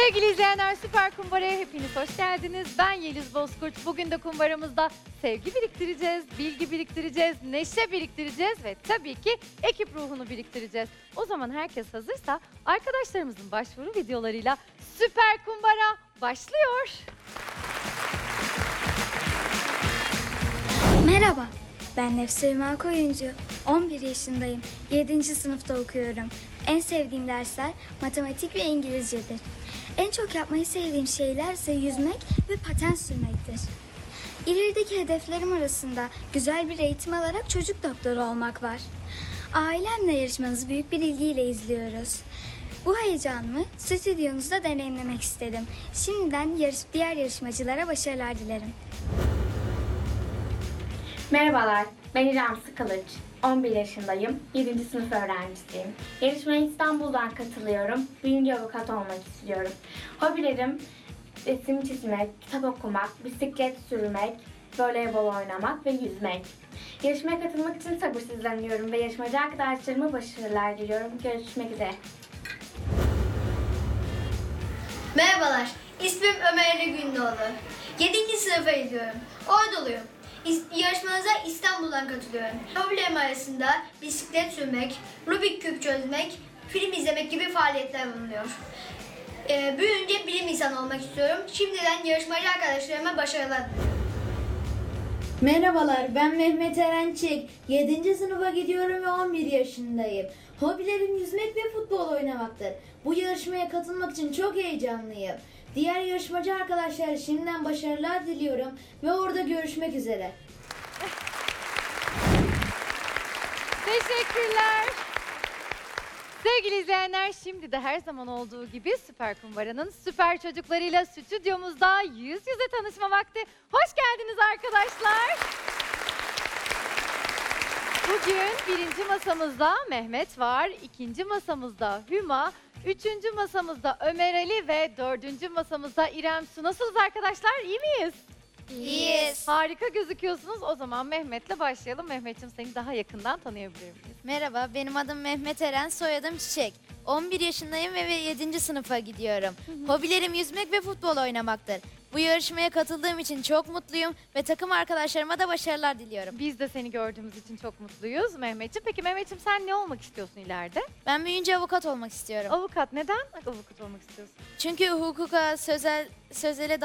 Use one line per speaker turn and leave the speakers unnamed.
Sevgili izleyenler, Süper Kumbara'ya hepiniz hoş geldiniz. Ben Yeliz Bozkurt. Bugün de kumbaramızda sevgi biriktireceğiz, bilgi biriktireceğiz, neşe biriktireceğiz ve tabii ki ekip ruhunu biriktireceğiz. O zaman herkes hazırsa arkadaşlarımızın başvuru videolarıyla Süper Kumbara başlıyor.
Merhaba, ben Nefse Ümer Koyuncu. 11 yaşındayım. 7. sınıfta okuyorum. En sevdiğim dersler matematik ve İngilizcedir. En çok yapmayı sevdiğim şeyler ise yüzmek ve paten sürmektir. İlerideki hedeflerim arasında güzel bir eğitim alarak çocuk doktoru olmak var. Ailemle yarışmanızı büyük bir ilgiyle izliyoruz. Bu heyecanımı stüdyonuzda deneyimlemek istedim. Şimdiden diğer yarışmacılara başarılar dilerim.
Merhabalar, ben İrem Sıkılıç. 11 yaşındayım, 7. sınıf öğrencisiyim. Yarışmaya İstanbul'dan katılıyorum. Birinci avukat olmak istiyorum. Hobilerim resim çizmek, kitap okumak, bisiklet sürmek, voleybol oynamak ve yüzmek. Yarışmaya katılmak için sabırsızlanıyorum ve yarışmacı arkadaşlarıma başarılar diliyorum. Görüşmek üzere.
Merhabalar, ismim Ömer Ali Gündoğdu. 7. sınıfa gidiyorum. Orduluyum. Yarışmanıza İstanbul'dan katılıyorum. Hobilerim arasında bisiklet sürmek, Rubik küp çözmek, film izlemek gibi faaliyetler bulunuyor. Büyüyünce bilim insanı olmak istiyorum. Şimdiden yarışmacı arkadaşlarıma başarılar diliyorum.
Merhabalar, ben Mehmet Erençek. 7. sınıfa gidiyorum ve 11 yaşındayım. Hobilerim yüzmek ve futbol oynamaktır. Bu yarışmaya katılmak için çok heyecanlıyım. Diğer yarışmacı arkadaşlara şimdiden başarılar diliyorum ve orada görüşmek üzere.
Teşekkürler. Sevgili izleyenler, şimdi de her zaman olduğu gibi Süper Kumbara'nın süper çocuklarıyla stüdyomuzda yüz yüze tanışma vakti. Hoş geldiniz arkadaşlar. Bugün birinci masamızda Mehmet var, ikinci masamızda Hüma, üçüncü masamızda Ömer Ali ve dördüncü masamızda İrem Su. Nasılsınız arkadaşlar? İyi miyiz?
İyiyiz.
Harika gözüküyorsunuz. O zaman Mehmet'le başlayalım. Mehmet'ciğim, seni daha yakından tanıyabilir miyiz?
Merhaba, benim adım Mehmet Eren, soyadım Çiçek. 11 yaşındayım ve 7. sınıfa gidiyorum. Hobilerim yüzmek ve futbol oynamaktır. Bu yarışmaya katıldığım için çok mutluyum ve takım arkadaşlarıma da başarılar diliyorum.
Biz de seni gördüğümüz için çok mutluyuz Mehmet'ciğim. Peki Mehmet'ciğim, sen ne olmak istiyorsun ileride?
Ben büyüyünce avukat olmak istiyorum.
Avukat. Neden avukat olmak istiyorsun?
Çünkü hukuka, sözele